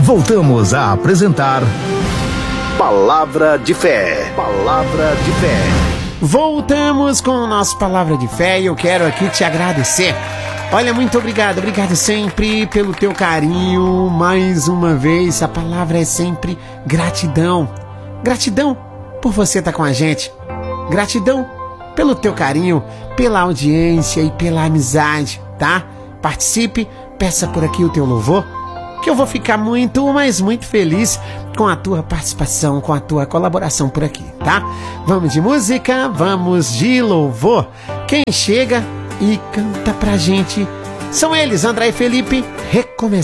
Voltamos a apresentar Palavra de Fé. Palavra de Fé. Voltamos com o nosso Palavra de Fé e eu quero aqui te agradecer. Olha, muito obrigado sempre pelo teu carinho. Mais uma vez, a palavra é sempre gratidão. Gratidão por você estar com a gente. Gratidão pelo teu carinho, pela audiência e pela amizade, tá? Participe, peça por aqui o teu louvor, que eu vou ficar muito, mas muito feliz com a tua participação, com a tua colaboração por aqui, tá? Vamos de música, vamos de louvor. Quem chega e canta pra gente são eles, André e Felipe, Recomeçar.